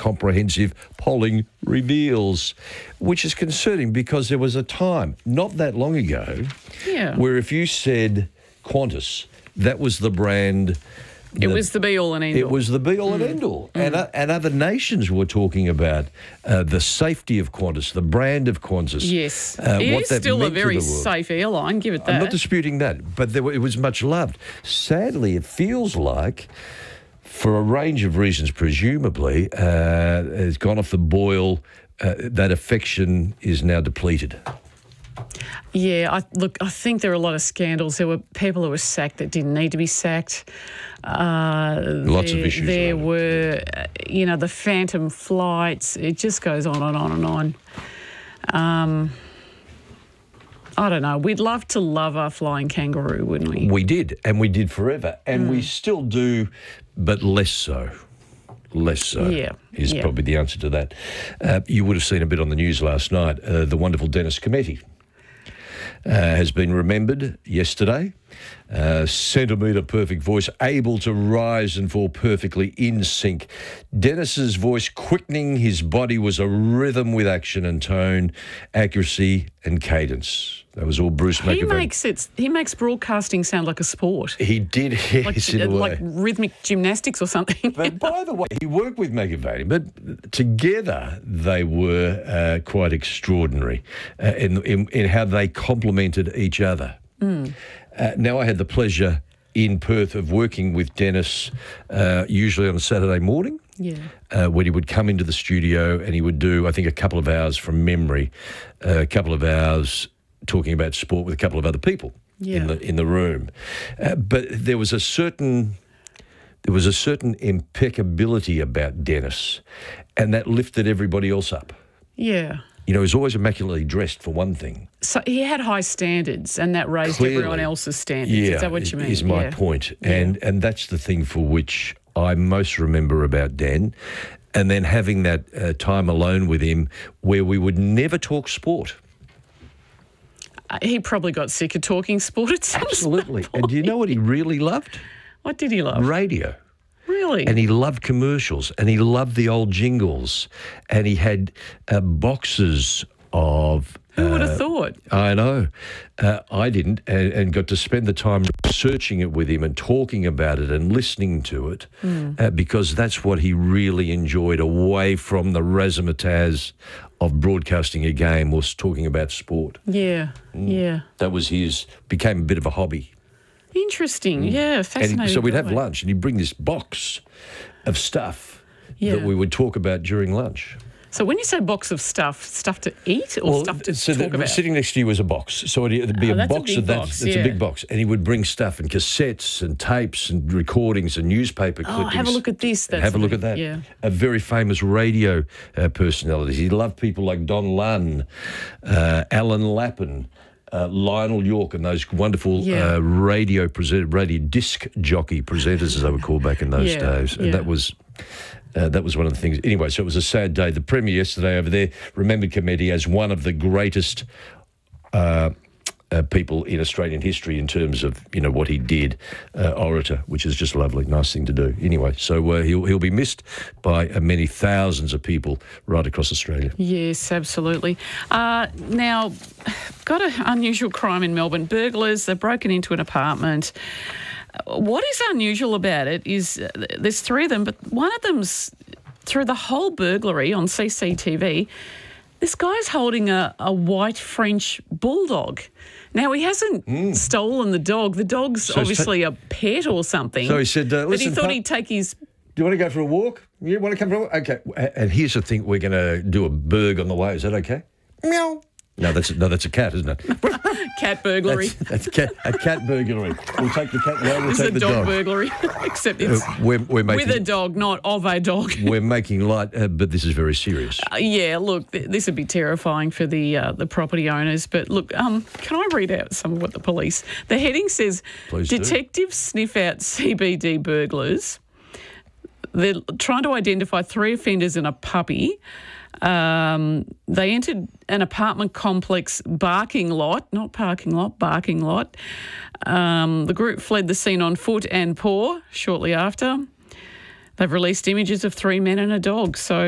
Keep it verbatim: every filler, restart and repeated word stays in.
comprehensive polling reveals, which is concerning because there was a time not that long ago Yeah. where if you said Qantas, that was the brand. It the, was the be-all and end-all. It was the be-all and end-all. And, uh, and other nations were talking about uh, the safety of Qantas, the brand of Qantas. Yes. Uh, it what is that still a meant to very the world. safe airline, give it that. I'm not disputing that, but there were, it was much loved. Sadly, it feels like, for a range of reasons, presumably, uh, it's gone off the boil. Uh, that affection is now depleted. Yeah, I, look, I think there are a lot of scandals. There were people who were sacked that didn't need to be sacked. Uh, Lots there, of issues. There around it. were, uh, you know, the phantom flights. It just goes on and on and on. Um, I don't know. We'd love to love our flying kangaroo, wouldn't we? We did, and we did forever, and Mm. we still do, but less so. Less so Yeah, is yeah. probably the answer to that. Uh, you would have seen a bit on the news last night. Uh, the wonderful Dennis Cometti uh, has been remembered yesterday. Uh, centimetre perfect voice, able to rise and fall perfectly in sync. Dennis's voice quickening, his body was a rhythm with action and tone, accuracy and cadence. That was all Bruce He McAvaney. makes it. He makes broadcasting sound like a sport, He did, yes, like, in a way. like rhythmic gymnastics or something. But by the way, he worked with McAvaney, but together they were uh, quite extraordinary uh, in, in, in how they complemented each other. Mm. Uh, now, I had the pleasure in Perth of working with Dennis, uh, usually on a Saturday morning, Yeah. uh, when he would come into the studio and he would do, I think, a couple of hours from memory, uh, a couple of hours talking about sport with a couple of other people Yeah. in the in the room. Uh, but there was a certain there was a certain impeccability about Dennis, and that lifted everybody else up. Yeah. You know, he was always immaculately dressed, for one thing. So he had high standards, and that raised Clearly. everyone else's standards. Yeah, Is that what you mean? is my yeah. point. And and that's the thing for which I most remember about Dan. And then having that uh, time alone with him where we would never talk sport. Uh, he probably got sick of talking sport at some Absolutely. point. And do you know what he really loved? What did he love? Radio. Really? And he loved commercials, and he loved the old jingles, and he had uh, boxes of... Who would uh, have thought? I know. Uh, I didn't, and, and got to spend the time researching it with him and talking about it and listening to it, Mm. uh, because that's what he really enjoyed away from the razzmatazz of broadcasting a game, was talking about sport. Yeah, yeah. That was his, became a bit of a hobby. Interesting. Yeah, And fascinating. he, so we'd have guy. lunch, and he'd bring this box of stuff Yeah. that we would talk about during lunch. So when you say box of stuff, stuff to eat or stuff to so talk the, about? sitting next to you was a box. So it'd be Oh, a that's a box big of that. box, It's yeah. a big box. And he would bring stuff and cassettes and tapes and recordings and newspaper Oh, clippings. have a look at this. And That's have a look at amazing. that. Yeah. A very famous radio uh, personality. He loved people like Don Lunn, uh, Alan Lappin, Uh, Lionel York, and those wonderful Yeah. uh, radio present, radio disc jockey presenters, as they were called back in those Yeah, days. And yeah. that was uh, that was one of the things. Anyway, so it was a sad day. The Premier yesterday over there remembered Cometti as one of the greatest uh, uh, people in Australian history in terms of, you know, what he did, uh, orator, which is just lovely, nice thing to do. Anyway, so uh, he'll he'll be missed by uh, many thousands of people right across Australia. Yes, absolutely. Uh, now, got an unusual crime in Melbourne. Burglars, they've broken into an apartment. What is unusual about it is uh, there's three of them, but one of them's, through the whole burglary on C C T V, this guy's holding a, a white French bulldog. Now, he hasn't stolen the dog. The dog's So he's obviously a pet or something. So he said, uh, but he "Listen, thought pup- he'd take his... Do you want to go for a walk? You want to come for a walk? Okay. And here's the thing: we're going to do a burg on the way. Is that okay? Meow. No, that's no, that's a cat, isn't it? Cat burglary. That's, that's cat, a cat burglary. We'll take the cat. No, we'll It's take a the dog, dog. burglary, except it's Uh, we're we're making with a dog, not of a dog. we're making light, uh, but this is very serious. Uh, yeah, look, th- this would be terrifying for the uh, the property owners. But look, um, can I read out some of what the police... The heading says, Please do. detectives sniff out C B D burglars. They're trying to identify three offenders and a puppy. Um, they entered an apartment complex barking lot, not parking lot, barking lot. Um, the group fled the scene on foot and paw shortly after. They've released images of three men and a dog. So